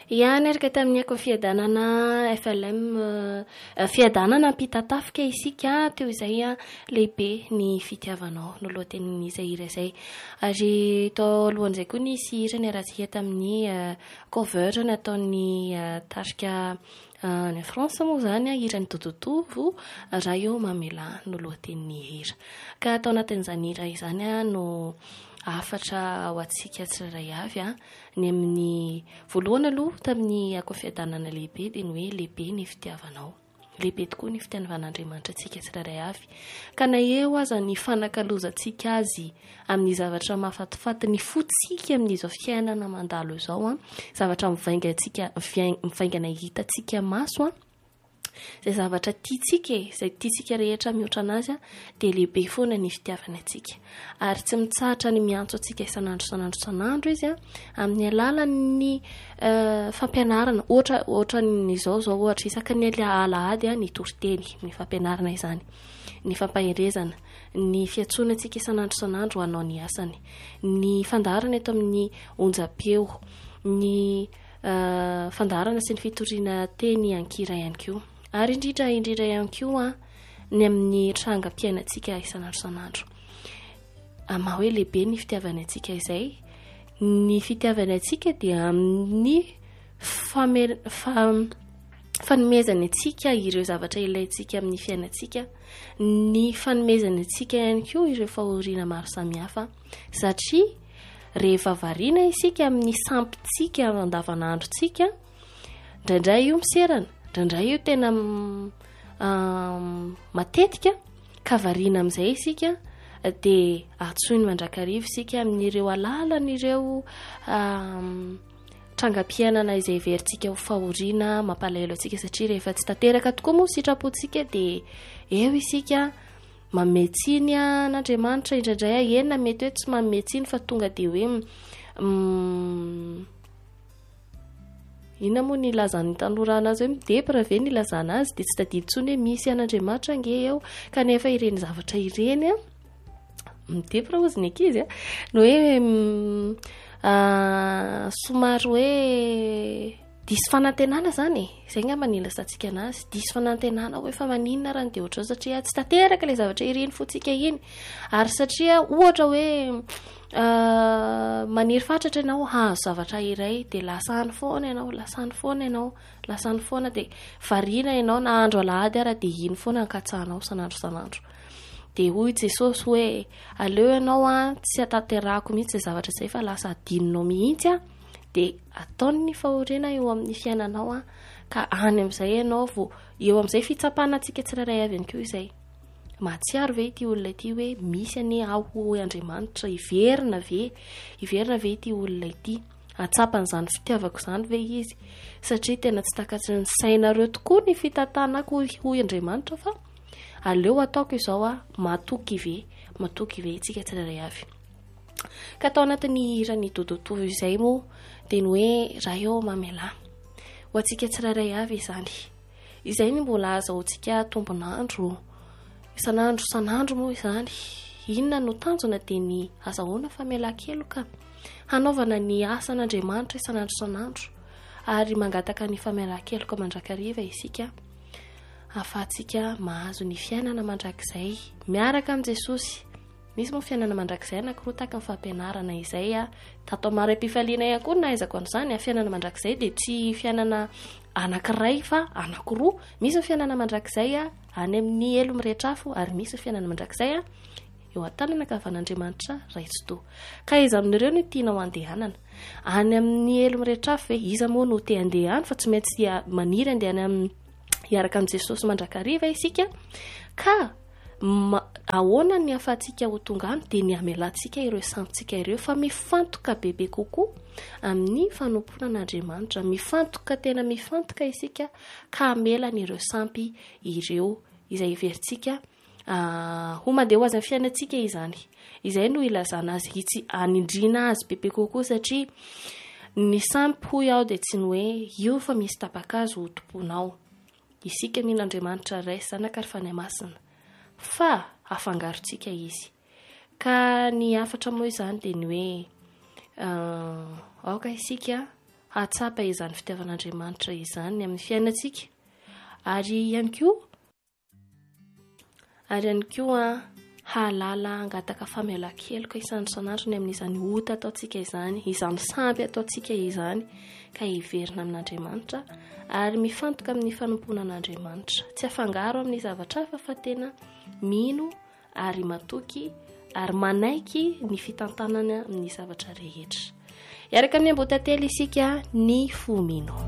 Ia neraka tamin'ny fiadanana FLM fiadanana mpitatafika isika teo izay lehibe ny fitiavanao no lohatenin'izay hira izay ary tao alohan'izay koa nisy hira niarahantsika tamin'ny cover nataon'ny tarika ny France moa zany hira ny tototovo raha eo mamela no lohatenin'ny hira ka atao anatin'izany hira izany no afatra ho antsika tsirairay avy ny amin'ny voalohany aloha tamin'ny fiadanana lehibe dia ny hoe lehibe ny fitiavanao lehibe tokoa ny fitiavan'Andriamanitra antsika tsirairay avy ka na eo aza ny fanakalozantsika azy amin'ny zavatra mahafatifaty ny fotsika amin'izao fiainana mandalo izao zavatra mivaingana hitantsika maso zay zavatra tiatsika rehetra mihoatra anazy dia lehibe foana ny fitiavana antsika ary tsy mitsahatra ny miantso antsika isanandro izy amin'ny alalan'ny fampianarana ohatra n'izao ohatra isaka ny alahady ny toriteny ny fampianarana izany ny fampaherezana ny fiatsoana antsika isanandro hanao ny asany ny fandarana eto amin'ny onjam-peo ny fandarana sy ny fitoriana teny ankira ihany koa ary indrindra ihany koa ny amin'ny trangam-piainantsika isanandro ama hoe lehibe ny fitiavana antsika izay ny fitiavana antsika dia amin'ny fanomezana antsika ireo zavatra ilaintsika amin'ny fiainantsika ny fanomezana antsika ihany koa ireo fahoriana maro samihafa satria rehefa variana isika amin'ny sampitsika andavanandrotsika ndraindray io miserana ndraindray io tena matetika ka variana amin'izay isika dia atsoiny mandrakarivo isika amin'ireo alalan'ireo trangam-piainana izay verintsika ho fahoriana mampalahelo antsika satria rehefa tsy tanteraka tokoa moa sitrapontsika dia eo isika mametsiny n'Andriamanitra indraindray enina mety hoe tsy mametsiny fa tonga dia hoe ina moa ny lazany tanora azy hoe midebra ve ny lazana azy dia tsy tadidi tsony hoe misy an'Andriamanitra nge eo kanefa ireny zavatra ireny midebra ozy ny ankizy no hoe somary hoe disy fanantenana zany izay nga manila satsika anazy disy fanantenana hoe fa maninona raha dia ohatra satria tsy tanteraka ilay zavatra ireny fotsika iny ary satria ohatra hoe maniry fatratra ianao hazo zavatra iray dia lasany foana ianao dia variana ianao na andro alahady ara dia iny foana ankatsahanao sanandro dia hoy Jesosy hoe aleo ianao tsy hatanterahako mihitsy zay zavatra izay fa lasa adininao mihitsy dia ataony ny fahoriana eo amin'ny fiainanao ka any amin'izay ianao eo amin'izay fitsapana antsika tsirairay avy ihany koa izay mahatsiaro ve ity olona ity hoe misy anie aho Andriamanitra iverina ve ity olona ity atsapan'izany fitiavako izany ve izy satria tena tsy takatsy ny sainareo tokoa ny fitantanako hoy Andriamanitra fa aleo ataoko izao matoky ve itsika tsirairay avy ka atao anatin'ny hira ny tototovo izay moa dia ny hoe raha eo mamela ho antsika tsirairay avy izay ny mbola azahoantsika tombonandro isanandro moa izany inona no tanjona dia ny azahoana famelan-keloka hanaovana ny asan'Andriamanitra isanandro ary mangataka ny famelan-keloka mandrakariva isika ahafahantsika mahazo ny fiainana mandrakizay miaraka amin'i Jesosy. Misy moa fiainana mandrakizay anankiroa tahaka ny fampianarana izay tato mara-pifaliana ihany koa nahaizako an'izany fiainana mandrakizay dia tsy fiainana anankiray fa anankiroa misy fiainana mandrakizay any amin'ny elo mirehitra afo ary misy fiainana mandrakizay eo an-tanana ankavan'Andriamanitra raitsoto ka iza amin'ireo no tianao andehanana any amin'ny elo mirehitra afo hoe iza moa no te andehany fa tsy maintsy maniry andehana hiaraka amin'i Jesosy mandrakariva isika ka ahoana ny afahantsika ho tonga any dia ny amelantsika ireo sampitsika ireo fa mifantoka bebe kokoa amin'ny fanompona an'Andriamanitra tena mifantoka isika ka amelana ireo sampy ireo izay iverintsika ho mandeha ho azy amin'ny fiainantsika izay no ilazana azy itsy anindrina azy bebe kokoa satria ny sampy hoy aho dia tsy ny hoe io fa misy tapaka-kazo ho tomponao isika min'Andriamanitra ray zanaka ary fanahy masina fa afangarontsika izy ka ny afatra moa izany dia ny hoe aoka isika hatsapa izany fitiavan'Andriamanitra izany amin'ny fiainantsika. Ary ihany koa halala angataka famelan-keloka isanandro ny amin'izany ota ataontsika izany, izany sampy ataontsika izany, ka hiverina amin'Andriamanitra ary mifantoka amin'ny fanompoana an'Andriamanitra, tsy afangaro amin'ny zavatra hafa fa tena mino ary matoky ary manaiky ny fitantanana amin'ny zavatra rehetra. Iaraka amin'ny ambotately isika ny fomino.